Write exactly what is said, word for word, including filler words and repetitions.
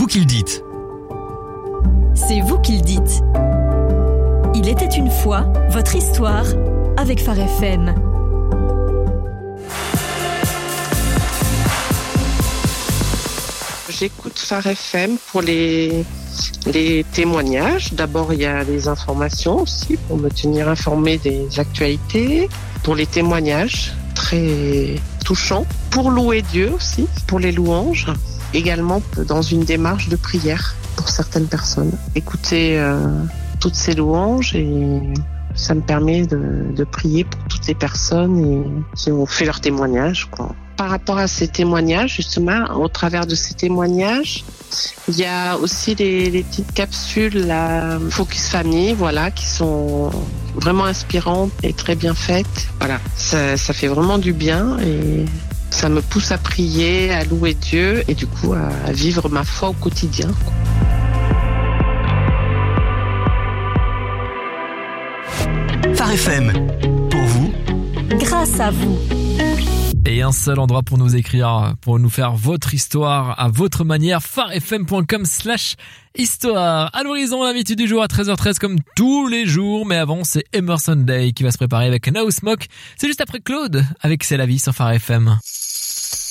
qui le dites. C'est vous qui le dites. Il était une fois votre histoire avec Phare F M. J'écoute Phare F M pour les, les témoignages. D'abord, il y a les informations aussi pour me tenir informée des actualités. Pour les témoignages, très touchants. Pour louer Dieu aussi, pour les louanges. Également dans une démarche de prière pour certaines personnes. Écouter euh, toutes ces louanges et ça me permet de, de prier pour toutes les personnes et, qui ont fait leur témoignage, quoi. Par rapport à ces témoignages, justement, au travers de ces témoignages, il y a aussi les, les petites capsules, la Focus Famille, voilà, qui sont vraiment inspirantes et très bien faites. Voilà, ça, ça fait vraiment du bien et ça me pousse à prier, à louer Dieu et du coup à vivre ma foi au quotidien, quoi. Phare F M, pour vous, Grâce à vous. Et un seul endroit pour nous écrire, pour nous faire votre histoire à votre manière, pharefm.com slash histoire. À l'horizon, l'invité du jour à treize heures treize comme tous les jours, mais avant c'est Emerson Day qui va se préparer avec No Smoke. C'est juste après Claude avec C'est la vie sur Phare F M.